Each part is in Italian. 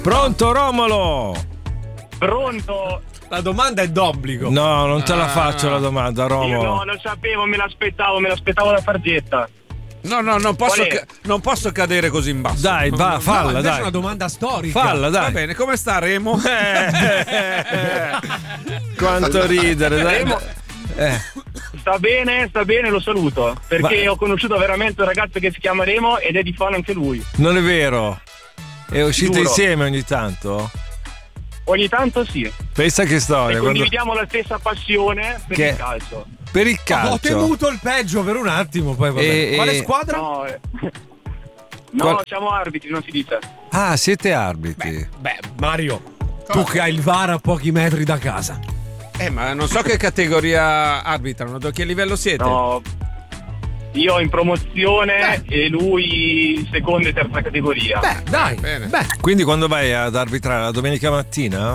Pronto Romolo? Pronto? La domanda è d'obbligo. No, non te la faccio la domanda, Romolo. Io no, lo sapevo, me l'aspettavo la Fargetta. No, non posso cadere così in basso. Dai, va, falla, invece dai. è una domanda storica. Falla, dai. Va bene, come sta Remo? Quanto ridere, dai. Remo, sta bene, lo saluto. Perché ho conosciuto veramente un ragazzo che si chiama Remo ed è di fan anche lui. Non è vero? E uscite Giuro. insieme ogni tanto? Ogni tanto sì. Pensa che storia. E quando- condividiamo la stessa passione per Che- il calcio. Per il calcio. Ho temuto il peggio per un attimo, poi vabbè. Quale squadra? No, Qual- siamo arbitri, non si dice. Ah, siete arbitri. Beh, Mario, tu che hai il VAR a pochi metri da casa. Ma non so che categoria arbitrano, da che livello siete? No, io in promozione e lui in seconda e terza categoria. Beh, dai. Bene. Beh, Quindi quando vai ad arbitrare la domenica mattina?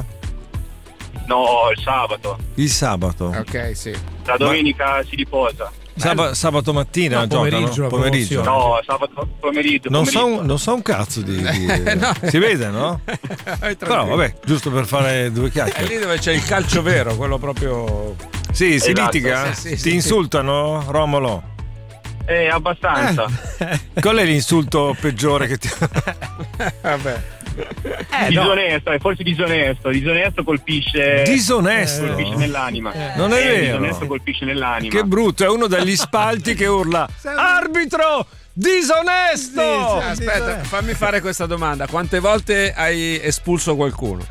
No, il sabato. Il sabato. Ok, sì. La domenica si riposa. Sabato mattina No, giocano? pomeriggio, la Pomeriggio. promozione. No, sabato pomeriggio. Non pomeriggio. so un cazzo di... No. Si vede, no? Però vabbè, giusto per fare due È chiacchiere. lì dove c'è il calcio vero, quello proprio. Sì, si Esatto, litiga? sì, Ti sì. insultano, Romolo? Abbastanza. Qual è l'insulto peggiore che ti... Vabbè. Disonesto, è forse disonesto. Disonesto colpisce. Disonesto? Colpisce nell'anima. Non è vero. Disonesto colpisce nell'anima. Che brutto, è uno degli spalti che urla Arbitro disonesto! Aspetta, fammi fare questa domanda. Quante volte hai espulso qualcuno?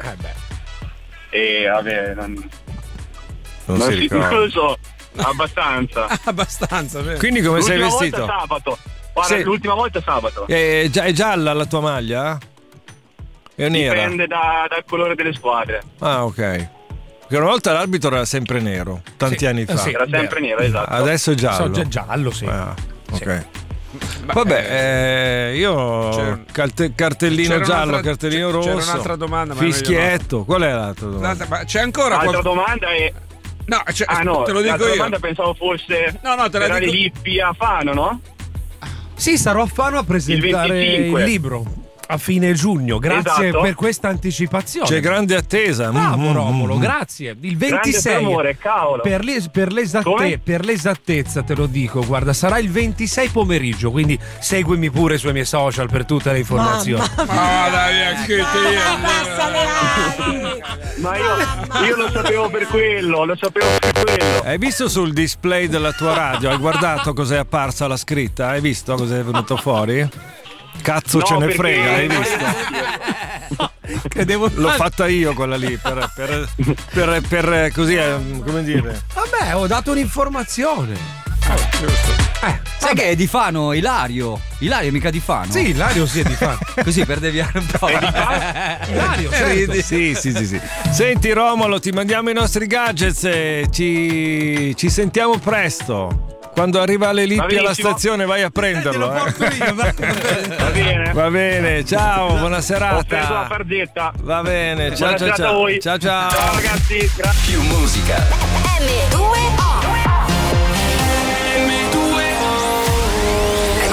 Vabbè, non Non si ricorda. non lo so. Abbastanza. Abbastanza, vero? Quindi come sei L'ultima vestito? volta sabato. Guarda, Sì. l'ultima volta sabato. È gialla la tua maglia? È nera? Dipende dal colore delle squadre. Ah, ok. Perché una volta l'arbitro era sempre nero, tanti anni fa. sì. Era sempre nero, esatto. Adesso è giallo. so già giallo, sì. Ah, ok. Ma- Vabbè, io cartellino c'era giallo, un'altra- cartellino rosso. c'era un'altra domanda, ma non Fischietto. Qual è l'altra domanda? Ma c'è ancora L'altra qualcuno? domanda è. No, cioè, Ah no, te lo dico l'altra io. domanda pensavo fosse. No, te la era dico. le Lippi a Fano, no? Sì, sarò a Fano a presentare il, 25. libro a fine giugno. Grazie Esatto. per questa anticipazione. C'è grande attesa. Bravo Romolo, grazie. Il 26 Grande amore, cavolo. Come? per l'esattezza te lo dico, guarda, sarà il 26 pomeriggio, quindi seguimi pure sui miei social per tutte le informazioni. Ah, dai, anche te. Ma io lo sapevo per quello, Hai visto sul display della tua radio? Hai guardato cos'è apparsa la scritta? Hai visto cos'è venuto fuori? Cazzo, No, ce ne perché- frega, l'hai visto? Credevo L'ho fatta io quella lì per così, come dire. Vabbè, ho dato un'informazione. Sai che è di Fano, Ilario? Ilario è mica di Fano? Sì, Ilario sì è di Fano. Così per deviare un po'. Ilario, certo. Ridi? Sì. Senti Romolo, ti mandiamo i nostri gadgets e ci sentiamo presto. Quando arriva le Lippi alla Bravissimo. stazione vai a prenderlo. Te lo porto io, vai. Va bene. Va bene, ciao, buona Ho preso la serata. Fargetta. Va bene, Buona serata a voi. ciao. Ciao ragazzi, grazie. Più musica. M2